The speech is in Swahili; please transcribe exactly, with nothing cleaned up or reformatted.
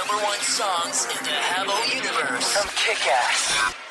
number one songs in the Habbo universe from Kick-Ass.